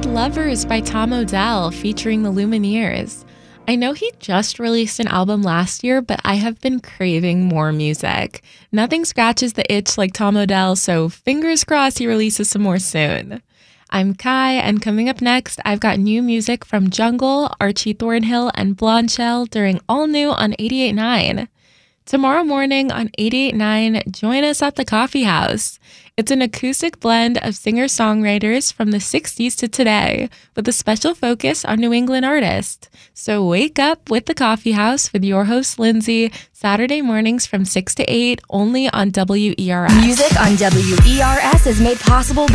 Lovers by Tom Odell featuring the Lumineers. I know he just released an album last year, but I have been craving more music. Nothing scratches the itch like Tom Odell, so fingers crossed he releases some more soon. I'm Kai, and coming up next, I've got new music from Jungle, Archie Thornhill, and Blondshell during All New on 88.9. Tomorrow morning on 88.9, join us at the Coffee House. It's an acoustic blend of singer-songwriters from the 60s to today, with a special focus on New England artists. So wake up with the Coffee House with your host, Lindsay, Saturday mornings from 6 to 8, only on WERS. Music on WERS is made possible by